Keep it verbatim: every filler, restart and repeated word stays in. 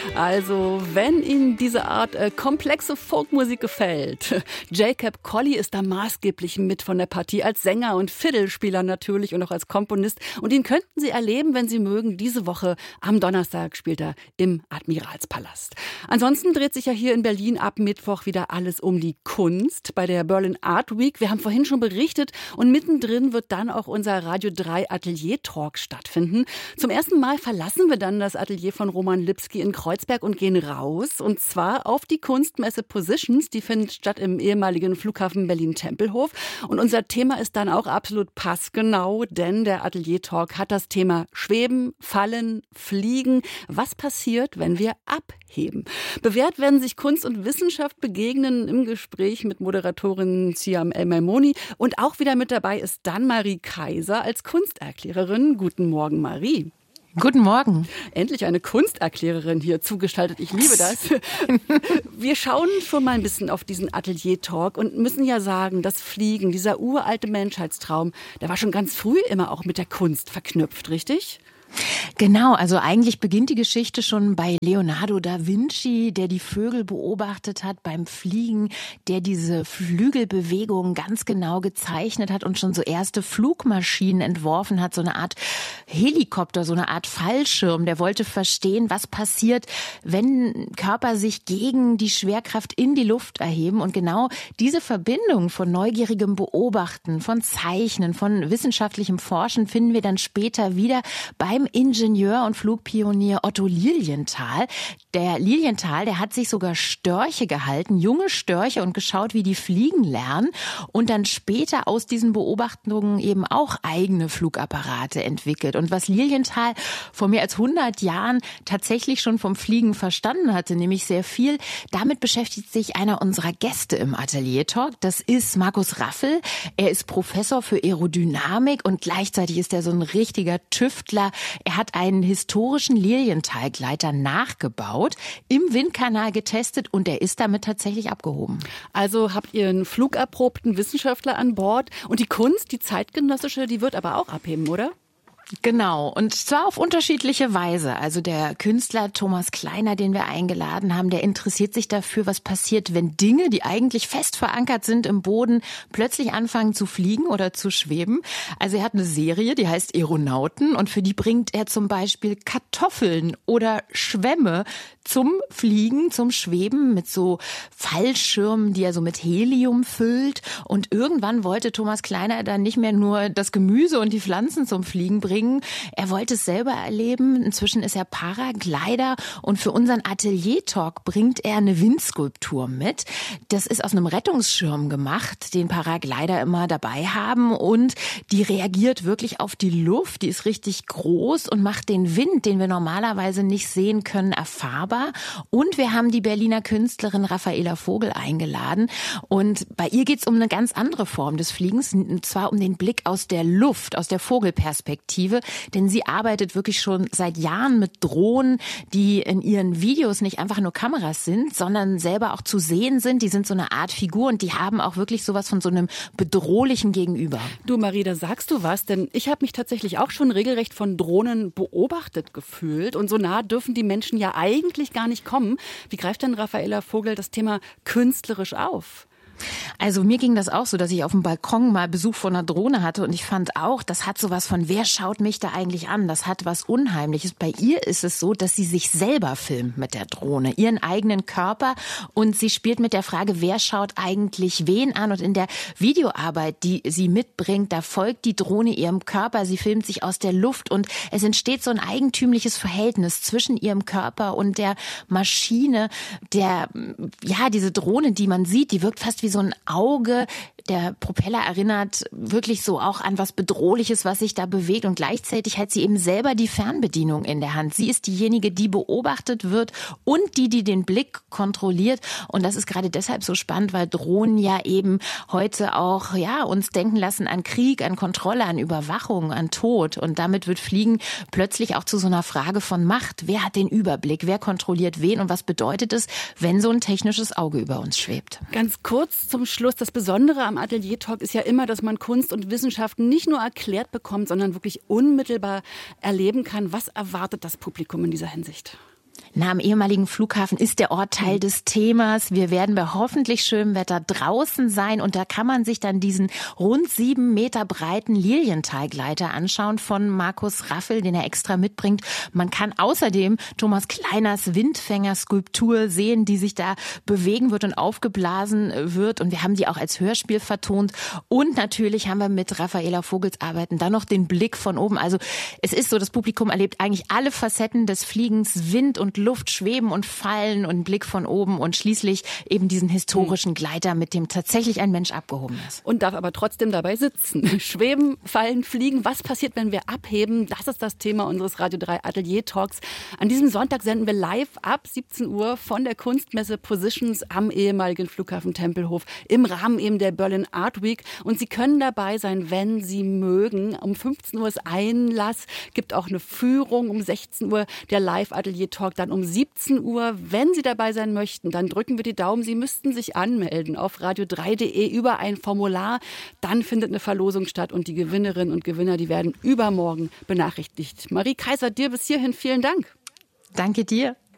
Also, wenn Ihnen diese Art äh, komplexe Folkmusik gefällt, Jacob Collier ist da maßgeblich mit von der Partie als Sänger und Fiddlespieler natürlich und auch als Komponist. Und ihn könnten Sie erleben, wenn Sie mögen. Diese Woche am Donnerstag spielt er im Admiralspalast. Ansonsten dreht sich ja hier in Berlin ab Mittwoch wieder alles um die Kunst bei der Berlin Art Week. Wir haben vorhin schon berichtet und mittendrin wird dann auch unser Radio drei Atelier Talk stattfinden. Zum ersten Mal verlassen wir dann das Atelier von Roman Lipski in Kreuzberg und gehen raus. Und zwar auf die Kunstmesse Positions. Die findet statt im ehemaligen Flughafen Berlin-Tempelhof. Und unser Thema ist dann auch absolut passgenau, denn der Atelier Talk hat das Thema Schweben, Fallen, Fliegen. Was passiert, wenn wir abheben? Bewährt werden sich Kunst und Wissenschaft begegnen im Gespräch mit Moderatorin Siam El-Maimoni. Und auch wieder mit dabei ist dann Marie Kaiser als Kunsterklärerin. Guten Morgen, Marie. Guten Morgen. Endlich eine Kunsterklärerin hier zugeschaltet. Ich liebe das. Wir schauen schon mal ein bisschen auf diesen Atelier-Talk und müssen ja sagen, das Fliegen, dieser uralte Menschheitstraum, der war schon ganz früh immer auch mit der Kunst verknüpft, richtig? Genau, also eigentlich beginnt die Geschichte schon bei Leonardo da Vinci, der die Vögel beobachtet hat beim Fliegen, der diese Flügelbewegung ganz genau gezeichnet hat und schon so erste Flugmaschinen entworfen hat, so eine Art Helikopter, so eine Art Fallschirm. Der wollte verstehen, was passiert, wenn Körper sich gegen die Schwerkraft in die Luft erheben. Und genau diese Verbindung von neugierigem Beobachten, von Zeichnen, von wissenschaftlichem Forschen finden wir dann später wieder beim Ingenieur und Flugpionier Otto Lilienthal. Der Lilienthal, der hat sich sogar Störche gehalten, junge Störche, und geschaut, wie die fliegen lernen und dann später aus diesen Beobachtungen eben auch eigene Flugapparate entwickelt. Und was Lilienthal vor mehr als hundert Jahren tatsächlich schon vom Fliegen verstanden hatte, nämlich sehr viel, damit beschäftigt sich einer unserer Gäste im Atelier Talk. Das ist Markus Raffel. Er ist Professor für Aerodynamik und gleichzeitig ist er so ein richtiger Tüftler. Er hat einen historischen Lilienthal-Gleiter nachgebaut, im Windkanal getestet und er ist damit tatsächlich abgehoben. Also habt ihr einen flugerprobten Wissenschaftler an Bord und die Kunst, die zeitgenössische, die wird aber auch abheben, oder? Genau, und zwar auf unterschiedliche Weise. Also der Künstler Thomas Kleiner, den wir eingeladen haben, der interessiert sich dafür, was passiert, wenn Dinge, die eigentlich fest verankert sind im Boden, plötzlich anfangen zu fliegen oder zu schweben. Also er hat eine Serie, die heißt Aeronauten, und für die bringt er zum Beispiel Kartoffeln oder Schwämme zum Fliegen, zum Schweben mit so Fallschirmen, die er so mit Helium füllt. Und irgendwann wollte Thomas Kleiner dann nicht mehr nur das Gemüse und die Pflanzen zum Fliegen bringen. Er wollte es selber erleben. Inzwischen ist er Paraglider und für unseren Atelier-Talk bringt er eine Windskulptur mit. Das ist aus einem Rettungsschirm gemacht, den Paraglider immer dabei haben, und die reagiert wirklich auf die Luft. Die ist richtig groß und macht den Wind, den wir normalerweise nicht sehen können, erfahrbar. Und wir haben die Berliner Künstlerin Raffaela Vogel eingeladen und bei ihr geht es um eine ganz andere Form des Fliegens, und zwar um den Blick aus der Luft, aus der Vogelperspektive. Denn sie arbeitet wirklich schon seit Jahren mit Drohnen, die in ihren Videos nicht einfach nur Kameras sind, sondern selber auch zu sehen sind. Die sind so eine Art Figur und die haben auch wirklich sowas von so einem bedrohlichen Gegenüber. Du Marie, da sagst du was, denn ich habe mich tatsächlich auch schon regelrecht von Drohnen beobachtet gefühlt. Und so nah dürfen die Menschen ja eigentlich gar nicht kommen. Wie greift denn Raffaela Vogel das Thema künstlerisch auf? Also mir ging das auch so, dass ich auf dem Balkon mal Besuch von einer Drohne hatte und ich fand auch, das hat sowas von, wer schaut mich da eigentlich an? Das hat was Unheimliches. Bei ihr ist es so, dass sie sich selber filmt mit der Drohne, ihren eigenen Körper, und sie spielt mit der Frage, wer schaut eigentlich wen an? Und in der Videoarbeit, die sie mitbringt, da folgt die Drohne ihrem Körper, sie filmt sich aus der Luft und es entsteht so ein eigentümliches Verhältnis zwischen ihrem Körper und der Maschine. Der, ja, diese Drohne, die man sieht, die wirkt fast wie so ein Auge. Der Propeller erinnert wirklich so auch an was Bedrohliches, was sich da bewegt, und gleichzeitig hat sie eben selber die Fernbedienung in der Hand. Sie ist diejenige, die beobachtet wird und die, die den Blick kontrolliert, und das ist gerade deshalb so spannend, weil Drohnen ja eben heute auch ja uns denken lassen an Krieg, an Kontrolle, an Überwachung, an Tod, und damit wird Fliegen plötzlich auch zu so einer Frage von Macht. Wer hat den Überblick? Wer kontrolliert wen? Und was bedeutet es, wenn so ein technisches Auge über uns schwebt? Ganz kurz zum Schluss, das Besondere am Atelier Talk ist ja immer, dass man Kunst und Wissenschaft nicht nur erklärt bekommt, sondern wirklich unmittelbar erleben kann. Was erwartet das Publikum in dieser Hinsicht? Na, am ehemaligen Flughafen ist der Ort Teil des Themas. Wir werden bei hoffentlich schönem Wetter draußen sein und da kann man sich dann diesen rund sieben Meter breiten Lilienthal-Gleiter anschauen von Markus Raffel, den er extra mitbringt. Man kann außerdem Thomas Kleiners Windfänger-Skulptur sehen, die sich da bewegen wird und aufgeblasen wird, und wir haben die auch als Hörspiel vertont, und natürlich haben wir mit Raffaela Vogels Arbeiten dann noch den Blick von oben. Also es ist so, das Publikum erlebt eigentlich alle Facetten des Fliegens, Wind und Luft, Schweben und Fallen und Blick von oben und schließlich eben diesen historischen Gleiter, mit dem tatsächlich ein Mensch abgehoben ist. Und darf aber trotzdem dabei sitzen. Schweben, fallen, fliegen. Was passiert, wenn wir abheben? Das ist das Thema unseres Radio drei Atelier Talks. An diesem Sonntag senden wir live ab siebzehn Uhr von der Kunstmesse Positions am ehemaligen Flughafen Tempelhof im Rahmen eben der Berlin Art Week. Und Sie können dabei sein, wenn Sie mögen. Um fünfzehn Uhr ist Einlass, gibt auch eine Führung. Um sechzehn Uhr der Live-Atelier Talk. Dann um siebzehn Uhr, wenn Sie dabei sein möchten, dann drücken wir die Daumen. Sie müssten sich anmelden auf radio drei punkt de über ein Formular. Dann findet eine Verlosung statt und die Gewinnerinnen und Gewinner, die werden übermorgen benachrichtigt. Marie Kaiser, dir bis hierhin vielen Dank. Danke dir.